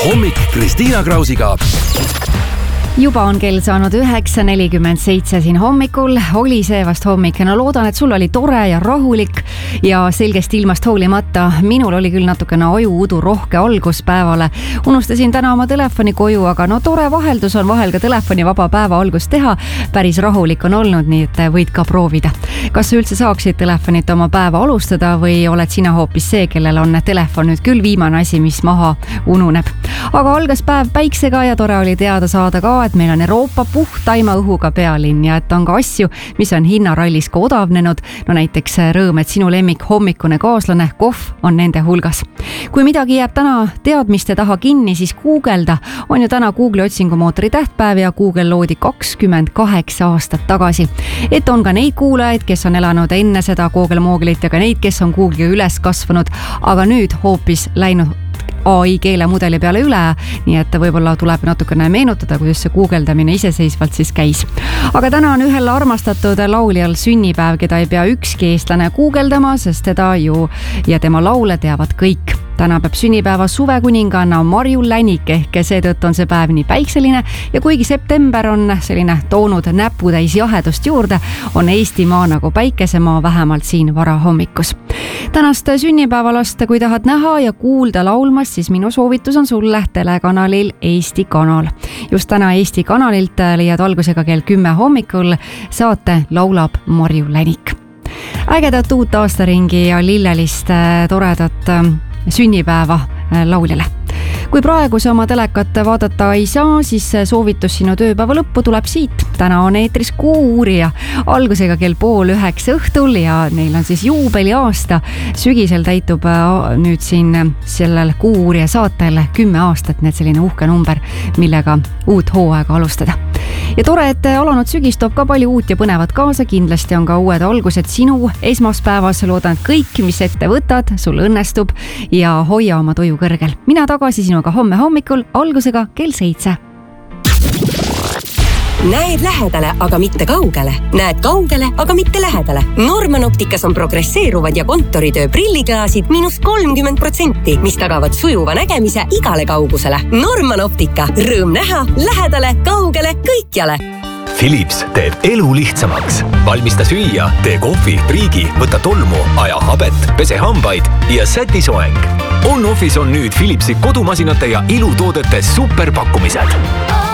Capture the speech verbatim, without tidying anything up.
hommik Kristiina Krausiga. Juba on kell saanud üheksa nelikümmend seitse siin hommikul. Oli see vast hommik. No loodan, et sul oli tore ja rahulik ja selgest ilmast hoolimata. Minul oli küll natukene ajuudu rohke algus päevale. Unustasin täna oma telefoni koju, aga no tore vaheldus on vahel ka telefoni vaba päeva algust teha. Päris rahulik on olnud, nii et võid ka proovida. Kas sa üldse saaksid telefonit oma päeva alustada või oled sina hoopis see, kellel on telefon nüüd küll viimane asi, mis maha ununeb? Aga algas päev päiksega ja tore oli teada saada ka, et meil on Euroopa puhtaima õhuga pealinn ja et on ka asju, mis on hinnarallis ka odavnenud. No näiteks rõõm, et sinu lemmik hommikune kaaslane kohv on nende hulgas. Kui midagi jääb täna teadmiste taha kinni, siis Googleda on ju täna Google'i otsingumootori tähtpäev ja Google loodi kakskümmend kaheksa aastat tagasi. Et on ka neid kuulajaid, kes on elanud enne seda Google Mooglit ja ka neid, kes on Google'i üles kasvanud, aga nüüd hoopis läinud A I keelemudeli peale üle, nii et võib-olla tuleb natukene meenutada, kuidas see guugeldamine iseseisvalt siis käis. Aga täna on ühel armastatud lauljal sünnipäev, keda ei pea ükski eestlane guugeldama, sest teda ju ja tema laule teavad kõik. Täna peab sünnipäeva suvekuninganna Marju Länik, ehk seetõttu on see päev nii päikseline ja kuigi september on selline toonud näputäis jahedust juurde, on Eestimaa nagu päikesemaa vähemalt siin varahommikus. Tänast sünnipäevalast, kui tahad näha ja kuulda laulmas, siis minu soovitus on sulle telekanalil Eesti Kanal. Just täna Eesti Kanalilt leiad algusega kell kümme hommikul saate Laulab Marju Länik. Ägedat uut aastaringi ja lillelist toredat sünnipäeva lauljale. Kui praegu sa oma telekat vaadata ei saa, siis soovitus sinu tööpäeva lõppu tuleb siit. Täna on eetris Kuu-uurija algusega kell pool üheksa õhtul ja neil on siis juubeli aasta. Sügisel täitub nüüd siin sellel Kuu-uurija saatel kümme aastat, need selline uhke number, millega uut hooaega alustada. Ja tore, et alanud sügis toob ka palju uut ja põnevat kaasa. Kindlasti on ka uued algused sinu esmaspäevas. Loodan, et kõik, mis ette võtad, sul õnnestub ja hoia oma tuju kõrgel. Mina tagasi sinuga homme hommikul algusega kell seitse. Näed lähedale, aga mitte kaugele. Näed kaugele, aga mitte lähedale. Norman Opticas on progresseeruvad ja kontoritöö prilliklaasid miinus kolmkümmend protsenti, mis tagavad sujuva nägemise igale kaugusele. Norman Optica. Rõõm näha lähedale, kaugele, kõikjale. Philips teeb elu lihtsamaks. Valmista süüa, tee kohvi, priigi, võta tolmu, aja habet, pese hambaid ja säti soeng. On-Office on nüüd Philipsi kodumasinate ja ilutoodete superpakkumised.